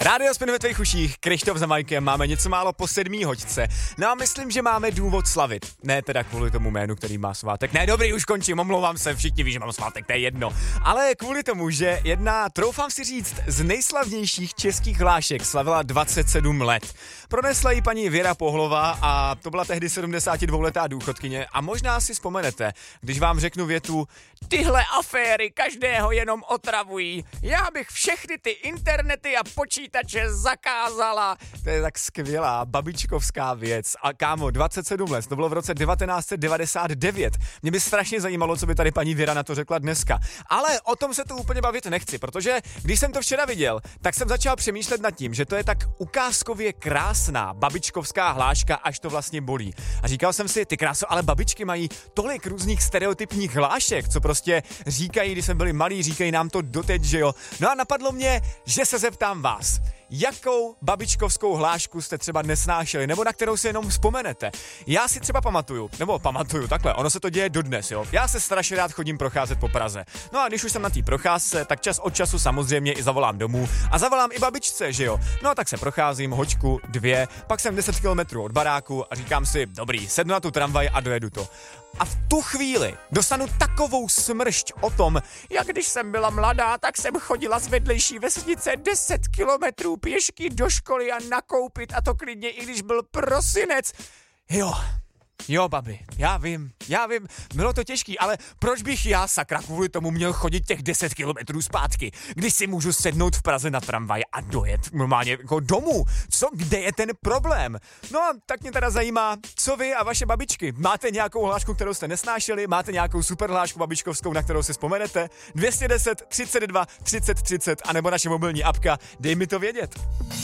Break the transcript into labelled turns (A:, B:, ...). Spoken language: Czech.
A: Rádio Spin ve tvých uších, Krištof za Majkem, máme něco málo po 7. hoďce. No a myslím, že máme důvod slavit. Ne teda kvůli tomu jménu, který má svátek. Ne, dobrý, už končím, omlouvám se, všichni ví, že mám svátek, to je jedno. Ale kvůli tomu, že jedna, troufám si říct, z nejslavnějších českých hlášek slavila 27 let. Pronesla ji paní Věra Pohlová a to byla tehdy 72letá důchodkyně a možná si vzpomenete, když vám řeknu větu: tyhle aféry každého jenom otravují. Já bych všechny ty internety a počítače zakázala. To je tak skvělá babičkovská věc. A kámo, 27 let, to bylo v roce 1999. Mě by strašně zajímalo, co by tady paní Věra na to řekla dneska. Ale o tom se tu úplně bavit nechci, protože když jsem to včera viděl, tak jsem začal přemýšlet nad tím, že to je tak ukázkově krásná babičkovská hláška, až to vlastně bolí. A říkal jsem si, ty kráso, ale babičky mají tolik různých stereotypních hlášek, co prostě říkají, když jsme byli malí, říkají nám to doteď, že jo. No a napadlo mě, že se zeptám vás, jakou babičkovskou hlášku jste třeba nesnášeli, nebo na kterou si jenom vzpomenete. Já si třeba pamatuju takhle, ono se to děje dodnes, jo. Já se strašně rád chodím procházet po Praze. No a když už jsem na té procházce, tak čas od času samozřejmě i zavolám domů a zavolám i babičce, že jo. No a tak se procházím hoďku, 2, pak jsem 10 kilometrů od baráku a říkám si, dobrý, sednu na tu tramvaj a dojedu to. A v tu chvíli dostanu takovou smršť o tom, jak když jsem byla mladá, tak jsem chodila z vedlejší vesnice 10 kilometrů pěšky do školy a nakoupit, a to klidně i když byl prosinec. Jo, babi, já vím, bylo to těžký, ale proč bych já, sakra, kvůli tomu měl chodit těch 10 kilometrů zpátky, když si můžu sednout v Praze na tramvaj a dojet normálně jako domů? Kde je ten problém? No a tak mě teda zajímá, co vy a vaše babičky? Máte nějakou hlášku, kterou jste nesnášeli? Máte nějakou super hlášku babičkovskou, na kterou si vzpomenete? 210 32 30 30 anebo naše mobilní apka, dej mi to vědět.